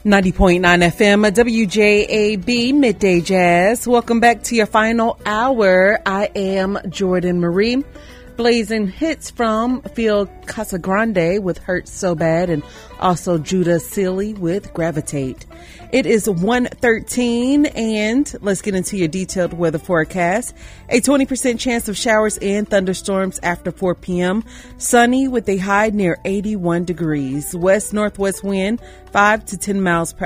90.9 FM, WJAB, Midday Jazz. Welcome back to your final hour. I am Jordan Marie, blazing hits from Phil Casagrande with Hurt So Bad and also Judah Sealy with Gravitate. It is 1:13 and let's get into your detailed weather forecast. A 20% chance of showers and thunderstorms after 4 p.m. Sunny with a high near 81 degrees. West-northwest wind 5 to 10 miles per